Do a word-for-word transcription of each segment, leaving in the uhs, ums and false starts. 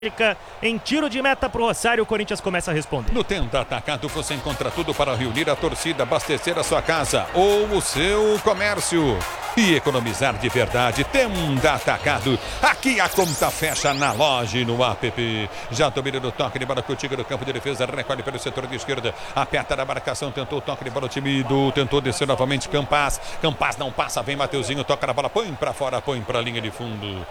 Em tiro de meta pro Rosário, o Corinthians começa a responder. No Tenda Atacado você encontra tudo para reunir a torcida, abastecer a sua casa ou o seu comércio e economizar de verdade. Tenda Atacado, aqui a conta fecha na loja e no app. Já domina do toque de bola contigo no campo de defesa, recolhe pelo setor de esquerda, aperta na marcação, tentou o toque de bola tímido, tentou descer novamente Campas, Campas não passa, vem Mateuzinho, toca na bola, põe para fora, põe para a linha de fundo.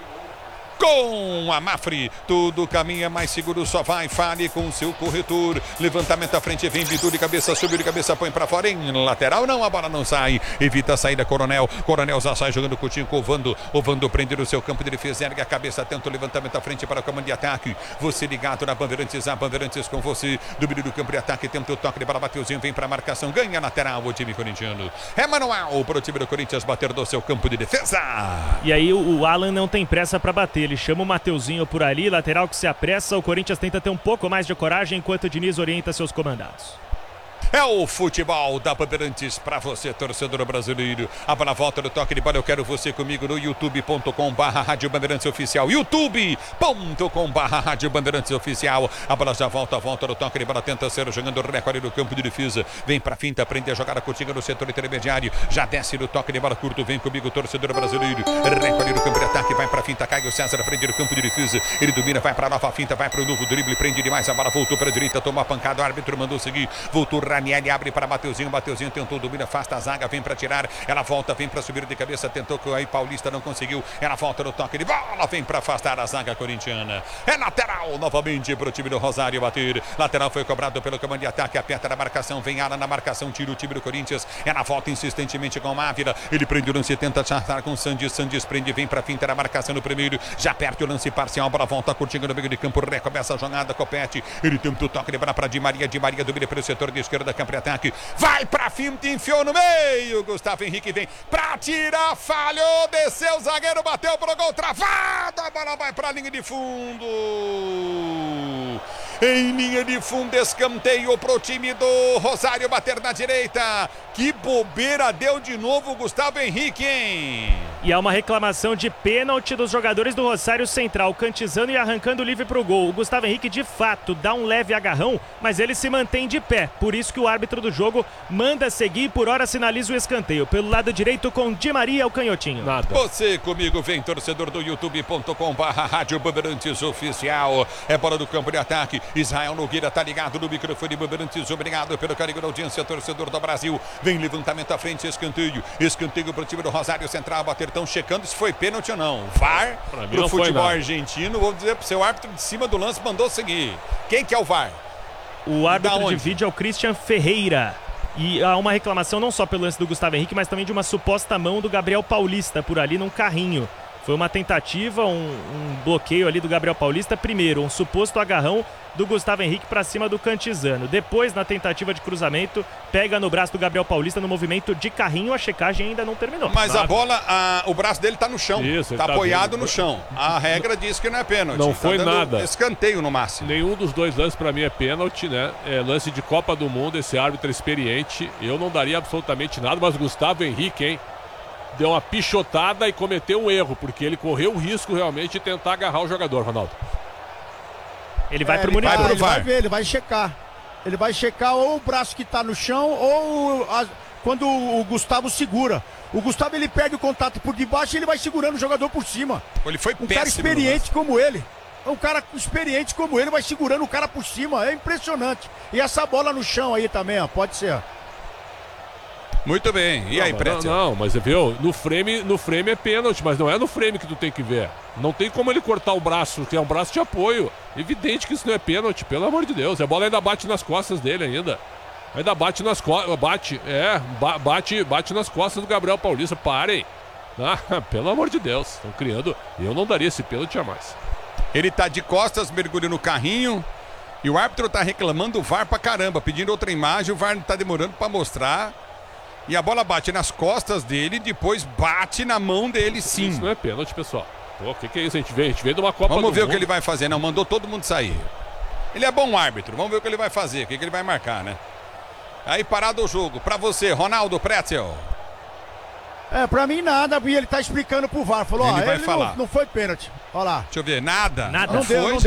Com a Mafre, tudo caminha mais seguro, só vai, fale com seu corretor. Levantamento à frente, vem Bidu de cabeça, subiu de cabeça, põe pra fora, em lateral, não, a bola não sai. Evita a saída, Coronel, Coronel já sai jogando Coutinho com o Vando. O Vando prende no seu campo de defesa, ergue a cabeça, tenta o levantamento à frente para o comando de ataque. Você ligado na Bandeirantes, a Bandeirantes com você. Do meio do campo de ataque, tenta o toque de bola, Mateuzinho, vem pra marcação, ganha lateral o time corintiano. É manual pro time do Corinthians bater do seu campo de defesa. E aí o Alan não tem pressa pra bater. Ele chama o Mateuzinho por ali, lateral que se apressa. O Corinthians tenta ter um pouco mais de coragem enquanto o Diniz orienta seus comandados. É o futebol da Bandeirantes para você, torcedor brasileiro. A bola volta do toque de bola. Eu quero você comigo no youtube ponto com barra Rádio Bandeirantes Oficial. youtube ponto com barra Rádio Bandeirantes Oficial. A bola já volta, volta do toque de bola. Tenta ser jogando o recorde do campo de defesa. Vem pra finta, aprende a jogar a contigo no setor intermediário. Já desce no toque de bola curto. Vem comigo, torcedor brasileiro. Recorde do campo de ataque. Vai pra finta. Caio César prende no campo de defesa. Ele domina, vai pra nova finta, vai pro novo drible. Prende demais a bola. Voltou pra direita, tomou a pancada. O árbitro mandou seguir. Voltou Ranieri, abre para Mateuzinho, Mateuzinho tentou, domina, afasta a zaga, vem para tirar, ela volta, vem para subir de cabeça, tentou que aí Paulista não conseguiu, ela volta no toque de bola, vem para afastar a zaga corintiana. É lateral novamente para o time do Rosário bater. Lateral foi cobrado pelo comando de ataque, aperta na marcação, vem Alan na marcação, tira o time do Corinthians, ela volta insistentemente com o Ávila, ele prende o lance, tenta chatar com o Sandes, Sandes prende, vem para finta na marcação no primeiro, já perde o lance parcial, bola volta curtindo no meio de campo, recomeça a jogada, Copete, ele tenta o toque de bola para Di Maria, Di Maria domina pelo setor de esquerda, campo de ataque, vai pra finta, enfiou no meio, Gustavo Henrique vem pra tirar, falhou, desceu o zagueiro, bateu pro gol, travado, a bola vai pra linha de fundo, em linha de fundo, escanteio pro time do Rosário bater na direita, que bobeira deu de novo o Gustavo Henrique, hein? E há uma reclamação de pênalti dos jogadores do Rosário Central, cantizando e arrancando livre pro gol. O Gustavo Henrique de fato dá um leve agarrão, mas ele se mantém de pé, por isso que o árbitro do jogo manda seguir e por hora sinaliza o escanteio. Pelo lado direito com Di Maria, o canhotinho. Nada. Você comigo, vem torcedor do youtube ponto com barra Rádio Bandeirantes Oficial. É bola do campo de ataque. Israel Nogueira tá ligado no microfone Bandeirantes. Obrigado pelo carinho da audiência, torcedor do Brasil. Vem levantamento à frente, escanteio. Escanteio pro time do Rosário Central. Bater, tão checando se foi pênalti ou não. V A R pro futebol argentino. Vou dizer pro seu árbitro de cima do lance mandou seguir. Quem que é o V A R? O árbitro de vídeo é o Christian Ferreira. E há uma reclamação não só pelo lance do Gustavo Henrique, mas também de uma suposta mão do Gabriel Paulista por ali num carrinho. Foi uma tentativa, um, um bloqueio ali do Gabriel Paulista. Primeiro, um suposto agarrão do Gustavo Henrique para cima do Cantizano. Depois, na tentativa de cruzamento, pega no braço do Gabriel Paulista no movimento de carrinho. A checagem ainda não terminou. Mas a bola, a, o braço dele tá no chão. Isso, tá, tá apoiado vindo. no chão. A regra diz que não é pênalti. Não tá foi dando nada. Escanteio no máximo. Nenhum dos dois lances para mim é pênalti, né? É lance de Copa do Mundo, esse árbitro experiente. Eu não daria absolutamente nada, mas Gustavo Henrique, hein? Deu uma pichotada e cometeu um erro, porque ele correu o risco realmente de tentar agarrar o jogador, Ronaldo. Ele vai é, pro ele monitor. vai, ele vai ver, ele vai checar. Ele vai checar ou o braço que tá no chão ou a, quando o Gustavo segura. O Gustavo, ele perde o contato por debaixo e ele vai segurando o jogador por cima. Ele foi um péssimo. cara experiente como ele. Um cara experiente como ele vai segurando o cara por cima. É impressionante. E essa bola no chão aí também, ó, pode ser. Muito bem. E não, aí, Pretzel? Não, não, mas viu, no frame, no frame é pênalti, mas não é no frame que tu tem que ver. Não tem como ele cortar o braço, que é um braço de apoio. Evidente que isso não é pênalti, pelo amor de Deus. A bola ainda bate nas costas dele ainda. Ainda bate nas costas, bate, é, ba bate, bate nas costas do Gabriel Paulista. Parem. Ah, pelo amor de Deus, estão criando. Eu não daria esse pênalti jamais. Ele tá de costas, mergulho no carrinho. E o árbitro tá reclamando o V A R pra caramba, pedindo outra imagem. O V A R tá demorando pra mostrar. E a bola bate nas costas dele, depois bate na mão dele, sim. Isso não é pênalti, pessoal. Pô, o que, que é isso? A gente veio, a gente veio de uma Copa Vamos do ver Mundo. o que ele vai fazer. Não, mandou todo mundo sair. Ele é bom árbitro. Vamos ver o que ele vai fazer, o que, que ele vai marcar, né? Aí parado o jogo. Pra você, Ronaldo Pretzel. É, pra mim nada, e ele tá explicando pro V A R. Falou, Ele ó, vai ele falar. Não, não foi pênalti. Olha lá. Deixa eu ver, nada. Nada. Não Não foi, deu, não